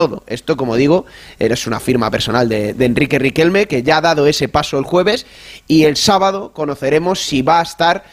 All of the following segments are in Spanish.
todo. Esto, como digo, es una firma personal de Enrique Riquelme, que ya ha dado ese paso el jueves, y el sábado conoceremos si va a estar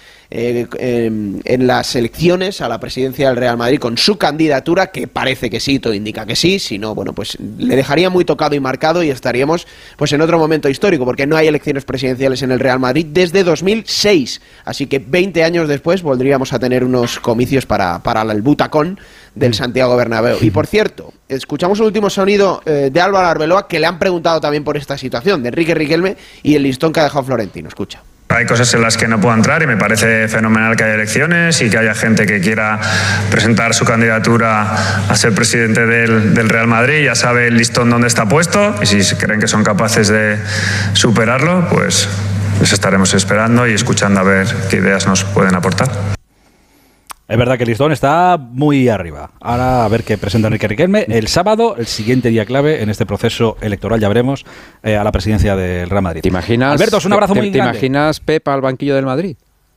en las elecciones a la presidencia del Real Madrid con su candidatura, que parece que sí, todo indica que sí. Si no, bueno, pues le dejaría muy tocado y marcado, y estaríamos pues en otro momento histórico, porque no hay elecciones presidenciales en el Real Madrid desde 2006, así que 20 años después volveríamos a tener unos comicios para el butacón del Santiago Bernabéu. Y por cierto, escuchamos el último sonido de Álvaro Arbeloa, que le han preguntado también por esta situación de Enrique Riquelme y el listón que ha dejado Florentino. Escucha. Hay cosas en las que no puedo entrar y me parece fenomenal que haya elecciones y que haya gente que quiera presentar su candidatura a ser presidente del Real Madrid. Ya sabe el listón dónde está puesto, y si creen que son capaces de superarlo, pues les estaremos esperando y escuchando a ver qué ideas nos pueden aportar. Es verdad que el listón está muy arriba. Ahora a ver qué presenta Enrique Riquelme el sábado, el siguiente día clave en este proceso electoral, ya veremos, a la presidencia del Real Madrid. ¿Te imaginas, Alberto, es un abrazo muy grande. ¿Te imaginas Pep al banquillo del Madrid?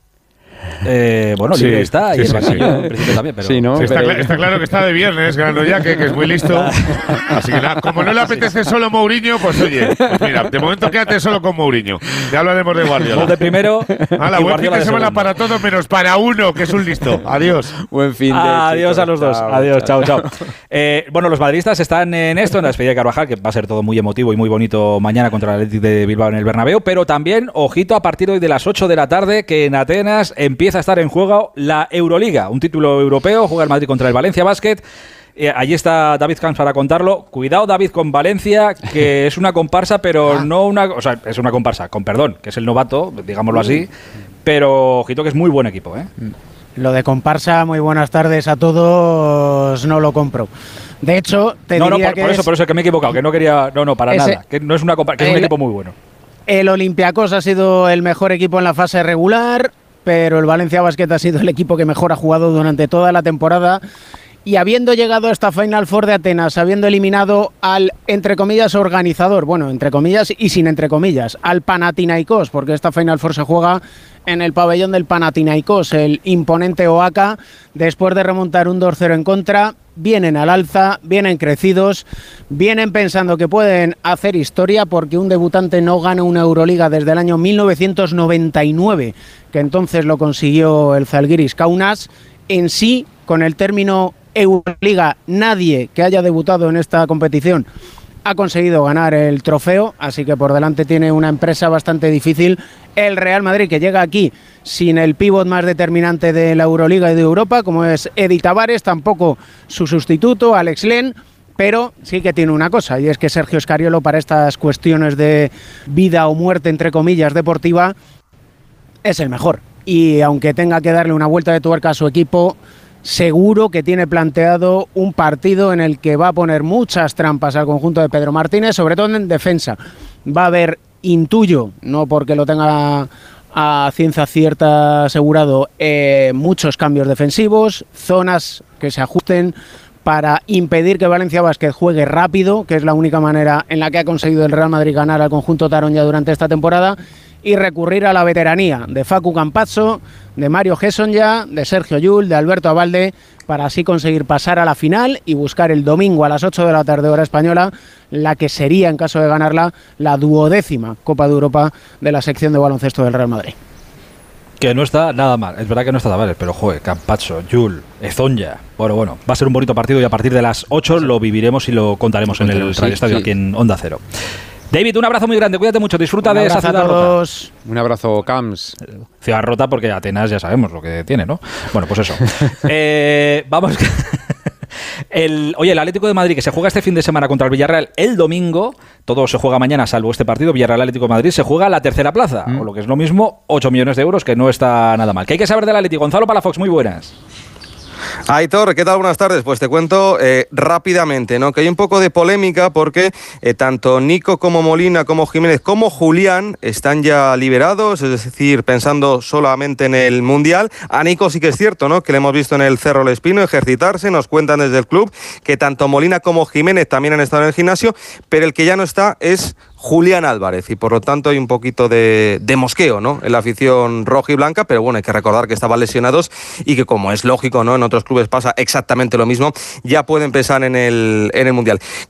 Bueno, sí, libre está, sí, y el sí, banquillo sí. en principio también, pero... Sí, ¿no? Sí, está claro que está de viernes, ganando ya, que es muy listo. Así que nada, como no le apetece solo Mourinho, pues oye, pues mira, de momento quédate solo con Mourinho. Ya hablaremos de Guardiola. Gol de primero. Hala, buen fin de semana para todos, menos para uno, que es un listo. Adiós. Buen fin de Adiós, chicos. a los dos. Chao, Adiós, chao. chao. Bueno, los madridistas están en esto, en la despedida de Carvajal, que va a ser todo muy emotivo y muy bonito mañana contra el Athletic de Bilbao en el Bernabéu, pero también, ojito, a partir de hoy de las 8 de la tarde, que en Atenas empieza a estar en juego la Euroliga, un título europeo. Juega el Madrid contra el Valencia Basket. Allí está David Camps para contarlo. Cuidado, David, con Valencia, que es una comparsa, pero no una... O sea, es una comparsa, con perdón, que es el novato, digámoslo así, pero ojito que es muy buen equipo, ¿eh? Lo de comparsa, muy buenas tardes a todos, no lo compro. De hecho, te diría que por eso que me he equivocado, que no quería... No, para nada, que no es una comparsa, que es un equipo muy bueno. El Olympiacos ha sido el mejor equipo en la fase regular, pero el Valencia Basket ha sido el equipo que mejor ha jugado durante toda la temporada, y habiendo llegado a esta Final Four de Atenas, habiendo eliminado al, entre comillas, organizador, bueno, entre comillas y sin entre comillas, al Panathinaikos, porque esta Final Four se juega en el pabellón del Panathinaikos, el imponente Oaxaca, después de remontar un 2-0 en contra, vienen al alza, vienen crecidos, vienen pensando que pueden hacer historia, porque un debutante no gana una Euroliga desde el año 1999, que entonces lo consiguió el Zalgiris Kaunas. En sí, con el término Euroliga, nadie que haya debutado en esta competición ha conseguido ganar el trofeo, así que por delante tiene una empresa bastante difícil el Real Madrid, que llega aquí sin el pívot más determinante de la Euroliga y de Europa, como es Edi Tavares, tampoco su sustituto, Alex Len, pero sí que tiene una cosa, y es que Sergio Scariolo, para estas cuestiones de vida o muerte, entre comillas, deportiva, es el mejor. Y aunque tenga que darle una vuelta de tuerca a su equipo, seguro que tiene planteado un partido en el que va a poner muchas trampas al conjunto de Pedro Martínez, sobre todo en defensa. Va a haber, intuyo, no porque lo tenga a ciencia cierta asegurado, muchos cambios defensivos, zonas que se ajusten para impedir que Valencia Basket juegue rápido, que es la única manera en la que ha conseguido el Real Madrid ganar al conjunto taronja durante esta temporada, y recurrir a la veteranía de Facu Campazzo, de Mario Hesonja, de Sergio Llull, de Alberto Abalde, para así conseguir pasar a la final y buscar el domingo a las 8 de la tarde hora española la que sería, en caso de ganarla, la 12ª Copa de Europa de la sección de baloncesto del Real Madrid. Que no está nada mal, es verdad que no está nada mal, pero joder, Campazzo, Llull, Hesonja, bueno, va a ser un bonito partido, y a partir de las 8 lo viviremos y lo contaremos en el Radio Estadio, aquí en Onda Cero. David, un abrazo muy grande, cuídate mucho, disfruta de esa ciudad rota. Un abrazo, Camps. Ciudad rota porque Atenas ya sabemos lo que tiene, ¿no? Bueno, pues eso. Vamos. El Atlético de Madrid, que se juega este fin de semana contra el Villarreal el domingo, todo se juega mañana salvo este partido, Villarreal-Atlético de Madrid, se juega la tercera plaza, o lo que es lo mismo, 8 millones de euros, que no está nada mal. ¿Qué hay que saber del Atlético? Gonzalo Palafox, muy buenas. Aitor, ¿qué tal? Buenas tardes. Pues te cuento rápidamente, ¿no? Que hay un poco de polémica porque tanto Nico como Molina, como Jiménez, como Julián están ya liberados, es decir, pensando solamente en el Mundial. A Nico sí que es cierto, ¿no? Que le hemos visto en el Cerro El Espino ejercitarse, nos cuentan desde el club que tanto Molina como Jiménez también han estado en el gimnasio, pero el que ya no está es Julián Álvarez, y por lo tanto hay un poquito de mosqueo, ¿no? En la afición roja y blanca, pero bueno, hay que recordar que estaban lesionados y que, como es lógico, ¿no? En otros clubes pasa exactamente lo mismo, ya pueden pensar en el Mundial.